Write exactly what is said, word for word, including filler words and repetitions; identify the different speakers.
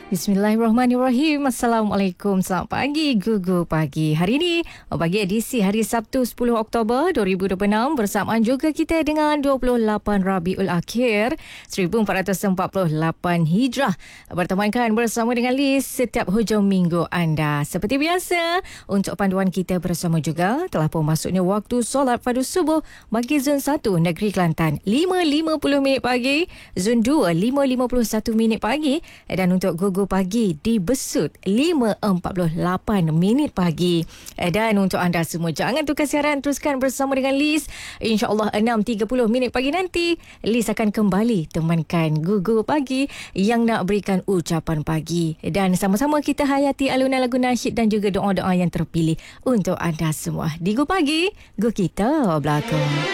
Speaker 1: Bismillahirrahmanirrahim. Assalamualaikum. Selamat pagi, Gugu Pagi. Hari ini, bagi edisi hari Sabtu sepuluh Oktober dua ribu dua puluh enam, bersamaan juga kita dengan dua puluh lapan Rabiul Akhir seribu empat ratus empat puluh lapan Hijrah. Bertemankan bersama dengan Liz setiap hujung minggu anda. Seperti biasa, untuk panduan kita bersama juga, telah pun masuknya waktu solat fardu subuh bagi Zon satu Negeri Kelantan lima lima puluh minit pagi, Zon dua lima lima puluh satu minit pagi, dan untuk Gugu Pagi di Besut lima empat puluh lapan minit pagi. Dan untuk anda semua, jangan tukar siaran, teruskan bersama dengan Liz. InsyaAllah enam tiga puluh minit pagi nanti, Liz akan kembali temankan Gugu Pagi yang nak berikan ucapan pagi. Dan sama-sama kita hayati alunan lagu nasyid dan juga doa-doa yang terpilih untuk anda semua. Di Gugu Pagi, Gugu kita belakang.